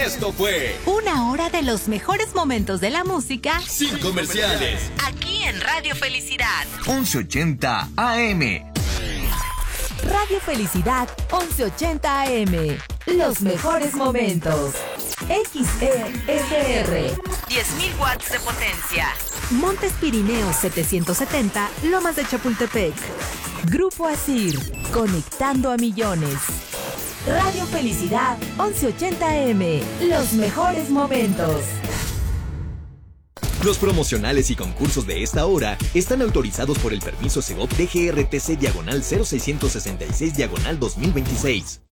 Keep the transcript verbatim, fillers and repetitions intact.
Esto fue una hora de los mejores momentos de la música sin comerciales. Aquí en Radio Felicidad. once ochenta A M. Radio Felicidad once ochenta A M. Los mejores momentos. X E S R. diez mil watts de potencia. Montes Pirineos setecientos setenta, Lomas de Chapultepec. Grupo Asir, conectando a millones. Radio Felicidad once ochenta A M. Los mejores momentos. Los promocionales y concursos de esta hora están autorizados por el permiso Segov D G R T C diagonal cero seiscientos sesenta y seis diagonal dos mil veintiséis.